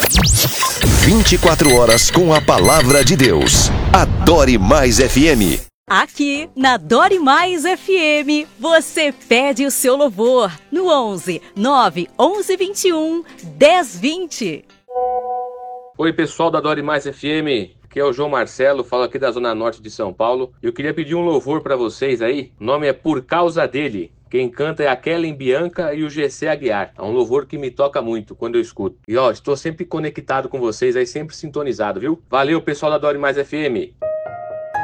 24 horas com a palavra de Deus. Adore Mais FM. Aqui na Adore Mais FM, você pede o seu louvor no 11 9 11 21 10 20. Oi, pessoal da Adore Mais FM. Aqui é o João Marcelo, falo aqui da Zona Norte de São Paulo. Eu queria pedir um louvor pra vocês aí. O nome é Por Causa Dele. Quem canta é a Kellen Bianca e o GC Aguiar. É um louvor que me toca muito quando eu escuto. E estou sempre conectado com vocês aí, sempre sintonizado, viu? Valeu, pessoal da Adore Mais FM.